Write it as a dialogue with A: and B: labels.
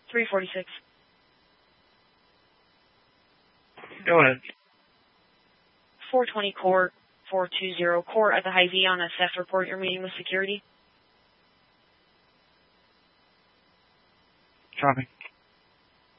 A: 346.
B: Go ahead.
A: 420 Court, 420 Court at the Hy-Vee on a theft report. You're meeting with security.
B: Copy.